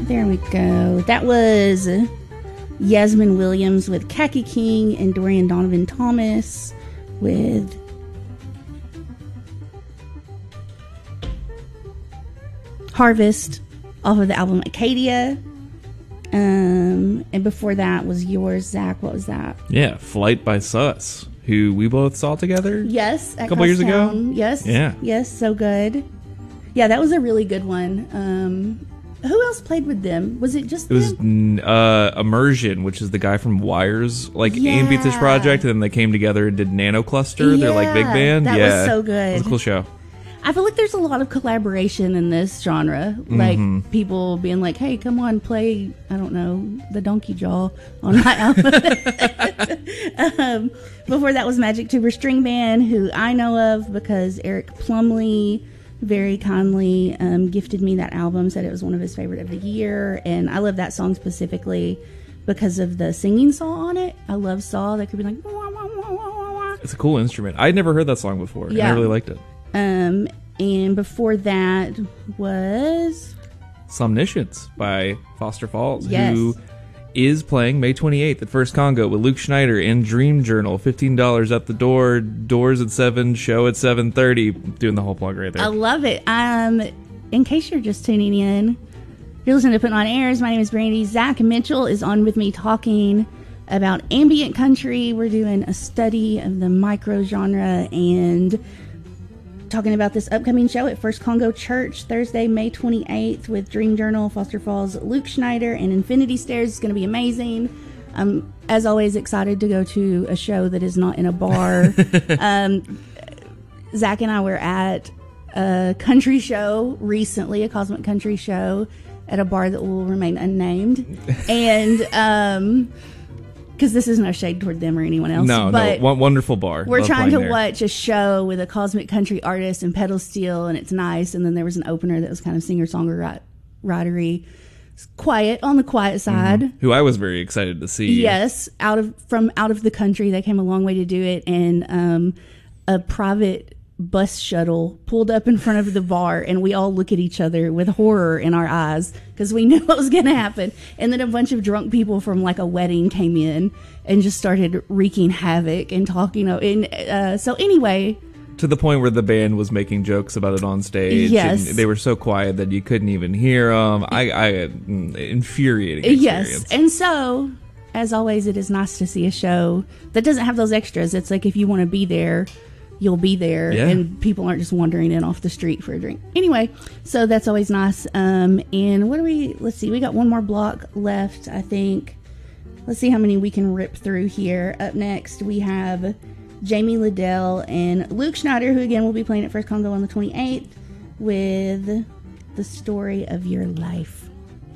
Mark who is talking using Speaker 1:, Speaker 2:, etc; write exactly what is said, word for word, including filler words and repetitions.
Speaker 1: There we go. That was Yasmin Williams with Khaki King and Dorian Donovan Thomas with Harvest off of the album Acadia. Um, and before that was yours, Zach. What was that?
Speaker 2: Yeah, Flight by Sus, who we both saw together.
Speaker 1: Yes,
Speaker 2: a couple years ago.
Speaker 1: Yes,
Speaker 2: yeah,
Speaker 1: yes, so good. Yeah, that was a really good one. Um, who else played with them? Was it just
Speaker 2: it was
Speaker 1: them?
Speaker 2: uh, Immersion, which is the guy from Wires, like
Speaker 1: Yeah.
Speaker 2: ambient-ish project, and then they came together and did Nano Cluster. They're like big
Speaker 1: Yeah,
Speaker 2: band.
Speaker 1: that
Speaker 2: yeah,
Speaker 1: was so good.
Speaker 2: It was a cool show.
Speaker 1: I feel like there's a lot of collaboration in this genre. Like
Speaker 2: Mm-hmm.
Speaker 1: people being like, hey, come on, play, I don't know, the Donkey Jaw on my album. um, before that was Magic Tuber String Band, who I know of because Eric Plumley very kindly um, gifted me that album, said it was one of his favorite of the year. And I love that song specifically because of the singing saw on it. I love saw that could be like, wah, wah, wah, wah, wah.
Speaker 2: It's a cool instrument. I'd never heard that song before, and
Speaker 1: Yeah.
Speaker 2: I really liked it.
Speaker 1: Um, and before that was
Speaker 2: Somniscience by Foster Falls,
Speaker 1: Yes.
Speaker 2: who is playing May twenty-eighth at First Congo with Luke Schneider and Dream Journal. fifteen dollars at the door, doors at seven, show at seven thirty. Doing the whole plug right there.
Speaker 1: I love it. Um, in case you're just tuning in, you're listening to Putting On Airs. My name is Brandy. Zach Mitchell is on with me talking about ambient country. We're doing a study of the micro genre and talking about this upcoming show at First Congo Church Thursday, May twenty-eighth with Dream Journal, Foster Falls, Luke Schneider, and Infinity Stairs. It's going to be amazing. I'm, as always, excited to go to a show that is not in a bar. um, Zach and I were at a country show recently, a Cosmic Country show at a bar that will remain unnamed. And um, because this is no shade toward them or anyone else.
Speaker 2: No,
Speaker 1: but
Speaker 2: no, one wonderful bar.
Speaker 1: we're
Speaker 2: Love
Speaker 1: trying to
Speaker 2: playing there.
Speaker 1: watch a show with a Cosmic Country artist and pedal steel, and it's nice. And then there was an opener that was kind of singer-songwritery. It's quiet, on the quiet side.
Speaker 2: Mm-hmm. Who I was very excited to see.
Speaker 1: Yes, out of from out of the country. They came a long way to do it, and um, a private bus shuttle pulled up in front of the bar, and we all look at each other with horror in our eyes because we knew what was going to happen. And then a bunch of drunk people from like a wedding came in and just started wreaking havoc and talking. And uh, so anyway,
Speaker 2: To the point where the band was making jokes about it on stage.
Speaker 1: Yes.
Speaker 2: And they were so quiet that you couldn't even hear them. I, I mm, infuriating experience.
Speaker 1: yes, and so as always, it is nice to see a show that doesn't have those extras. It's like if you want to be there, you'll be there,
Speaker 2: Yeah.
Speaker 1: and people aren't just wandering in off the street for a drink. Anyway, so that's always nice. Um, and what do we, let's see, we got one more block left, I think. Let's see how many we can rip through here. Up next, we have Jamie Liddell and Luke Schneider, who again will be playing at First Congo on the twenty-eighth with The Story of Your Life.